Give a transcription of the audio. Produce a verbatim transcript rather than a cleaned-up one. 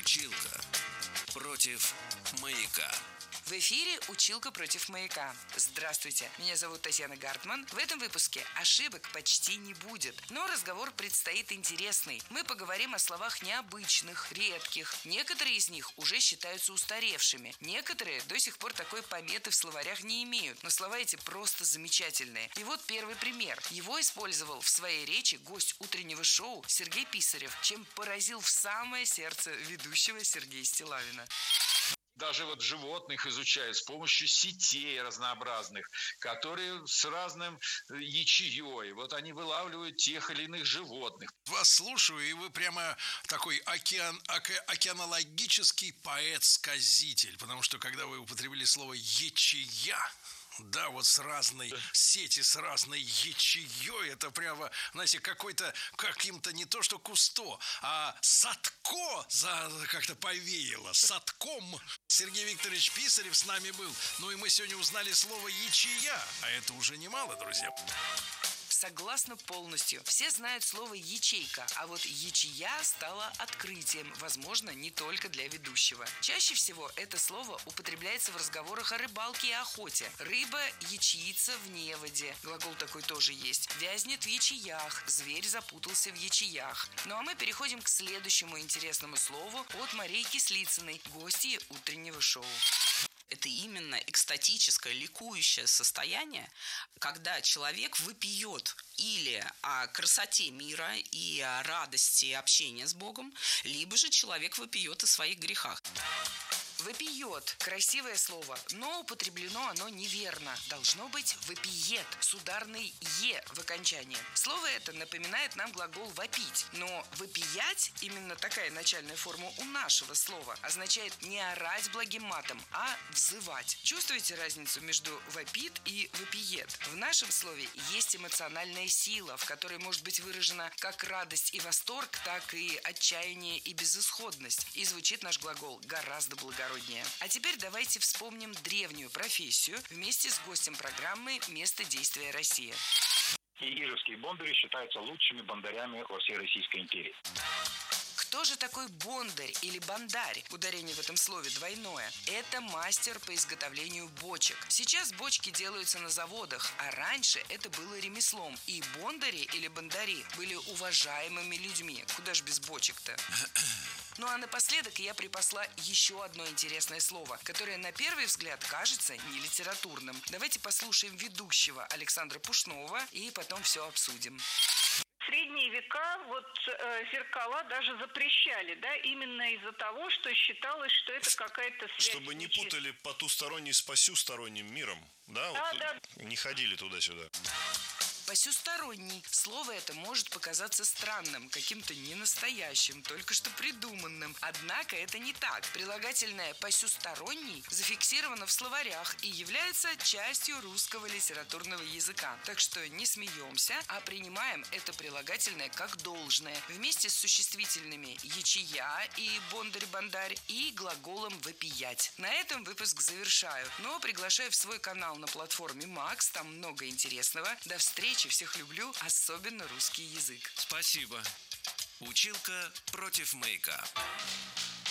Училка против маяка. В эфире «Училка против маяка». Здравствуйте, меня зовут Татьяна Гартман. В этом выпуске ошибок почти не будет, но разговор предстоит интересный. Мы поговорим о словах необычных, редких. Некоторые из них уже считаются устаревшими. Некоторые до сих пор такой пометы в словарях не имеют, но слова эти просто замечательные. И вот первый пример. Его использовал в своей речи гость утреннего шоу Сергей Писарев, чем поразил в самое сердце ведущего Сергея Стиллавина. Даже вот животных изучают с помощью сетей разнообразных, которые с разным ячеей. Вот они вылавливают тех или иных животных. Вас слушаю, и вы прямо такой океан, оке, океанологический поэт-сказитель. Потому что, когда вы употребили слово «ячея», да, вот с разной сети, с разной ячеей, это прямо, знаете, какой-то, каким-то не то что кусто, а садко за, как-то повеяло, садком. Сергей Викторович Писарев с нами был, ну и мы сегодня узнали слово «ячея», а это уже немало, друзья. Согласна полностью. Все знают слово «ячейка», а вот «ячея» стало открытием, возможно, не только для ведущего. Чаще всего это слово употребляется в разговорах о рыбалке и охоте. Рыба ячеится в неводе. Глагол такой тоже есть. Вязнет в ячеях. Зверь запутался в ячеях. Ну а мы переходим к следующему интересному слову от Марии Кислицыной, гостьи утреннего шоу. Это именно экстатическое, ликующее состояние, когда человек вопиет или о красоте мира и о радости общения с Богом, либо же человек вопиет о своих грехах. Вопиет. Красивое слово, но употреблено оно неверно. Должно быть вопиет с ударной «е» в окончании. Слово это напоминает нам глагол «вопить». Но «вопиять» — именно такая начальная форма у нашего слова, означает не орать благим матом, а взывать. Чувствуете разницу между «вопит» и «вопиет»? В нашем слове есть эмоциональная сила, в которой может быть выражена как радость и восторг, так и отчаяние и безысходность. И звучит наш глагол гораздо благороднее. А теперь давайте вспомним древнюю профессию вместе с гостем программы «Место действия Россия». И ижевские бондари считаются лучшими бондарями во всей Российской империи. Кто же такой бондарь или бандарь? Ударение в этом слове двойное. Это мастер по изготовлению бочек. Сейчас бочки делаются на заводах, а раньше это было ремеслом. И бондари или бандари были уважаемыми людьми. Куда ж без бочек-то? Ну а напоследок я припасла еще одно интересное слово, которое на первый взгляд кажется нелитературным. Давайте послушаем ведущего Александра Пушнова и потом все обсудим. В средние века вот э, зеркала даже запрещали, да, именно из-за того, что считалось, что это какая-то связь. Чтобы не путали потусторонний с посюсторонним миром, да? Да, вот, да. Не ходили туда-сюда. Посюсторонний. Слово это может показаться странным, каким-то ненастоящим, только что придуманным. Однако это не так. Прилагательное «посюсторонний» зафиксировано в словарях и является частью русского литературного языка. Так что не смеемся, а принимаем это прилагательное как должное, вместе с существительными «ячея» и «бондарь-бандарь» и глаголом «вопиять». На этом выпуск завершаю, но приглашаю в свой канал на платформе Макс, там много интересного. До встречи! Всех люблю, особенно русский язык. Спасибо. Училка против маяка.